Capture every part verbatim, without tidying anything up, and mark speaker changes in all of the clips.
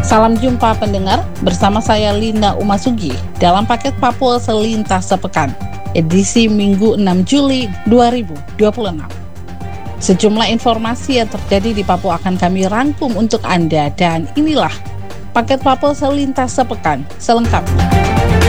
Speaker 1: Salam jumpa pendengar, bersama saya Linda Umasugi dalam paket Papua Selintas Sepekan, edisi Minggu enam Juli dua ribu dua puluh enam. Sejumlah informasi yang terjadi di Papua akan kami rangkum untuk Anda, dan inilah paket Papua Selintas Sepekan selengkapnya.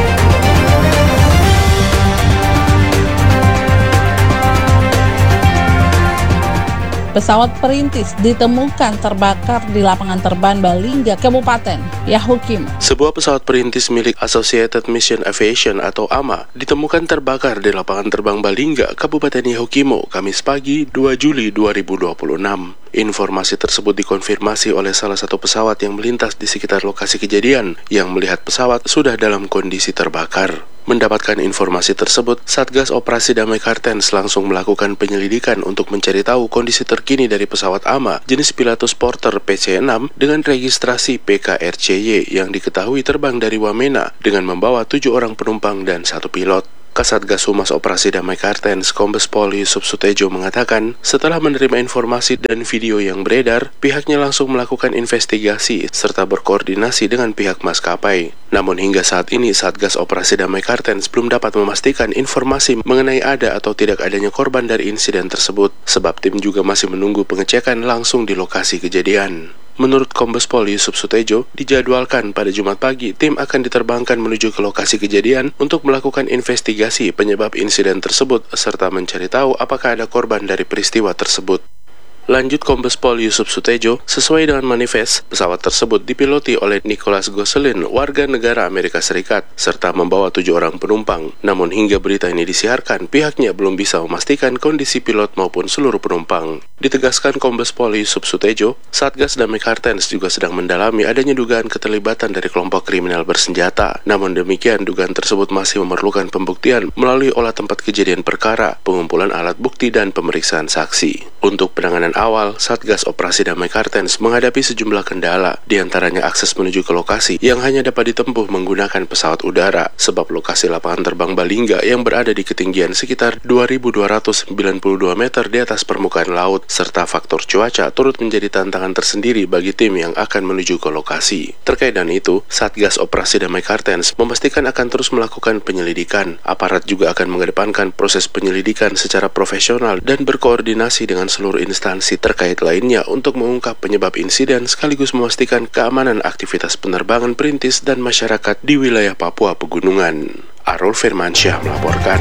Speaker 1: Pesawat perintis ditemukan terbakar di lapangan terbang Balingga, Kabupaten Yahukimo.
Speaker 2: Sebuah pesawat perintis milik Associated Mission Aviation atau A M A ditemukan terbakar di lapangan terbang Balingga, Kabupaten Yahukimo, Kamis pagi dua Juli dua ribu dua puluh enam. Informasi tersebut dikonfirmasi oleh salah satu pesawat yang melintas di sekitar lokasi kejadian yang melihat pesawat sudah dalam kondisi terbakar. Mendapatkan informasi tersebut, Satgas Operasi Damai Kartens langsung melakukan penyelidikan untuk mencari tahu kondisi terkini dari pesawat A M A jenis Pilatus Porter P C enam dengan registrasi P K R C Y yang diketahui terbang dari Wamena dengan membawa tujuh orang penumpang dan satu pilot. Kasatgas Humas Operasi Damai Kartens Kombes Pol Yusuf Sutejo mengatakan, setelah menerima informasi dan video yang beredar, pihaknya langsung melakukan investigasi serta berkoordinasi dengan pihak maskapai. Namun hingga saat ini, Satgas Operasi Damai Kartens belum dapat memastikan informasi mengenai ada atau tidak adanya korban dari insiden tersebut, sebab tim juga masih menunggu pengecekan langsung di lokasi kejadian. Menurut Kombes Pol Yusuf Sutejo, dijadwalkan pada Jumat pagi tim akan diterbangkan menuju ke lokasi kejadian untuk melakukan investigasi penyebab insiden tersebut serta mencari tahu apakah ada korban dari peristiwa tersebut. Lanjut Kombes Pol Yusuf Sutejo, sesuai dengan manifest, pesawat tersebut dipiloti oleh Nicholas Gosselin, warga negara Amerika Serikat, serta membawa tujuh orang penumpang. Namun hingga berita ini disiarkan, pihaknya belum bisa memastikan kondisi pilot maupun seluruh penumpang. Ditegaskan Kombes Pol Yusuf Sutejo, Satgas Damai Kartens juga sedang mendalami adanya dugaan keterlibatan dari kelompok kriminal bersenjata. Namun demikian, dugaan tersebut masih memerlukan pembuktian melalui olah tempat kejadian perkara, pengumpulan alat bukti, dan pemeriksaan saksi. Untuk penanganan awal, Satgas Operasi Damai Kartens menghadapi sejumlah kendala, diantaranya akses menuju ke lokasi yang hanya dapat ditempuh menggunakan pesawat udara, sebab lokasi lapangan terbang Balingga yang berada di ketinggian sekitar dua ribu dua ratus sembilan puluh dua meter di atas permukaan laut, serta faktor cuaca turut menjadi tantangan tersendiri bagi tim yang akan menuju ke lokasi. Terkait dengan itu, Satgas Operasi Damai Kartens memastikan akan terus melakukan penyelidikan. Aparat juga akan mengedepankan proses penyelidikan secara profesional dan berkoordinasi dengan seluruh instansi terkait lainnya untuk mengungkap penyebab insiden sekaligus memastikan keamanan aktivitas penerbangan perintis dan masyarakat di wilayah Papua Pegunungan. Arul Firmansyah melaporkan.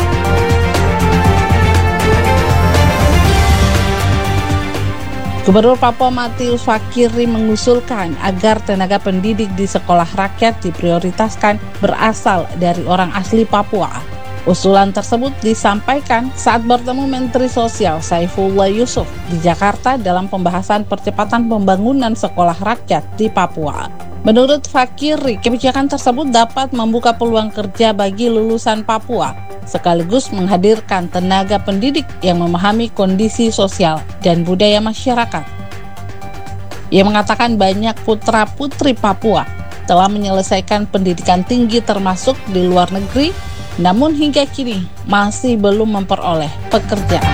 Speaker 1: Gubernur Papua Matius Fakiri mengusulkan agar tenaga pendidik di sekolah rakyat diprioritaskan berasal dari orang asli Papua. Usulan tersebut disampaikan saat bertemu Menteri Sosial Saifullah Yusuf di Jakarta dalam pembahasan percepatan pembangunan sekolah rakyat di Papua. Menurut Fakiri, kebijakan tersebut dapat membuka peluang kerja bagi lulusan Papua, sekaligus menghadirkan tenaga pendidik yang memahami kondisi sosial dan budaya masyarakat. Ia mengatakan banyak putra-putri Papua telah menyelesaikan pendidikan tinggi termasuk di luar negeri, namun hingga kini masih belum memperoleh pekerjaan.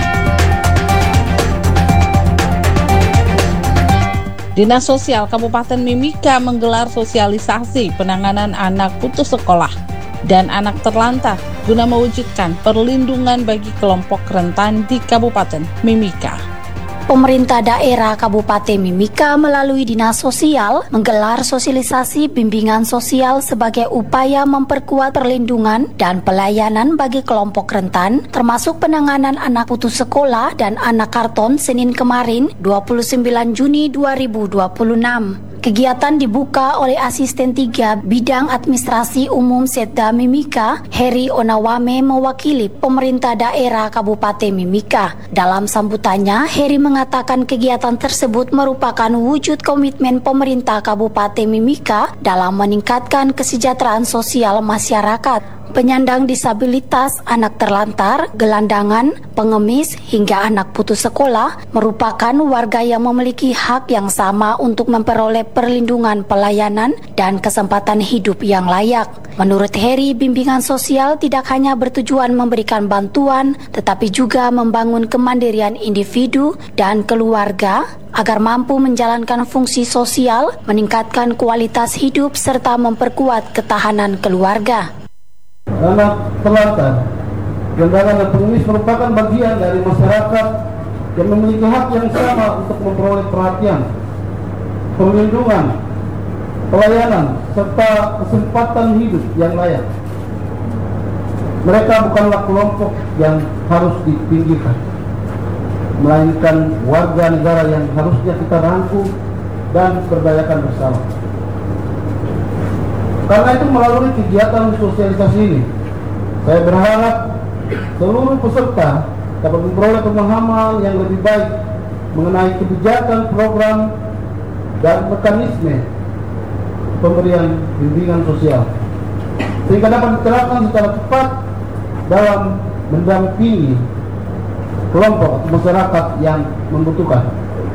Speaker 1: Dinas Sosial Kabupaten Mimika menggelar sosialisasi penanganan anak putus sekolah dan anak terlantar guna mewujudkan perlindungan bagi kelompok rentan di Kabupaten Mimika.
Speaker 3: Pemerintah daerah Kabupaten Mimika melalui Dinas Sosial menggelar sosialisasi bimbingan sosial sebagai upaya memperkuat perlindungan dan pelayanan bagi kelompok rentan, termasuk penanganan anak putus sekolah dan anak karton Senin kemarin dua puluh sembilan Juni dua ribu dua puluh enam. Kegiatan dibuka oleh Asisten tiga Bidang Administrasi Umum Setda Mimika, Heri Onawame, mewakili pemerintah daerah Kabupaten Mimika. Dalam sambutannya, Heri mengatakan kegiatan tersebut merupakan wujud komitmen pemerintah Kabupaten Mimika dalam meningkatkan kesejahteraan sosial masyarakat. penyandang disabilitas, anak terlantar, gelandangan, pengemis, hingga anak putus sekolah merupakan warga yang memiliki hak yang sama untuk memperoleh perlindungan, pelayanan, dan kesempatan hidup yang layak. Menurut Heri, bimbingan sosial tidak hanya bertujuan memberikan bantuan, tetapi juga membangun kemandirian individu dan keluarga agar mampu menjalankan fungsi sosial, meningkatkan kualitas hidup, serta memperkuat ketahanan keluarga.
Speaker 4: Anak terlantar, gelandangan dan pengemis merupakan bagian dari masyarakat yang memiliki hak yang sama untuk memperoleh perhatian, perlindungan, pelayanan, serta kesempatan hidup yang layak. Mereka bukanlah kelompok yang harus dipinggirkan, melainkan warga negara yang harusnya kita rangkul dan berdayakan bersama. Karena itu melalui kegiatan sosialisasi ini, saya berharap seluruh peserta dapat memperoleh pemahaman yang lebih baik mengenai kebijakan, program, dan mekanisme pemberian bimbingan sosial, sehingga dapat diterapkan secara cepat dalam mendampingi kelompok masyarakat yang membutuhkan.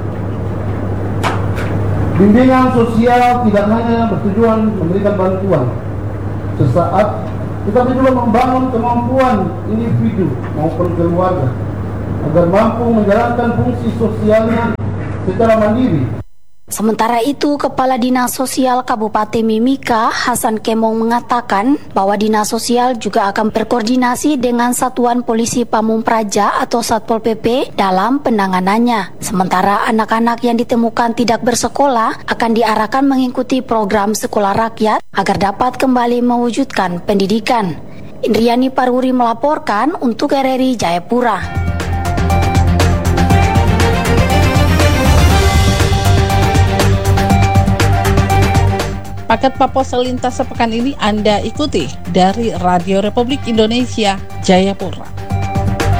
Speaker 4: Bimbingan sosial tidak hanya bertujuan memberikan bantuan sesaat, tetapi juga membangun kemampuan individu maupun keluarga agar mampu menjalankan fungsi sosialnya secara mandiri.
Speaker 3: Sementara itu, Kepala Dinas Sosial Kabupaten Mimika, Hasan Kemong, mengatakan bahwa Dinas Sosial juga akan berkoordinasi dengan Satuan Polisi Pamung Praja atau Satpol P P dalam penanganannya. Sementara anak-anak yang ditemukan tidak bersekolah akan diarahkan mengikuti program sekolah rakyat agar dapat kembali mewujudkan pendidikan. Indriani Parwuri melaporkan untuk R R I Jayapura.
Speaker 1: Paket Papua Selintas sepekan ini Anda ikuti dari Radio Republik Indonesia Jayapura.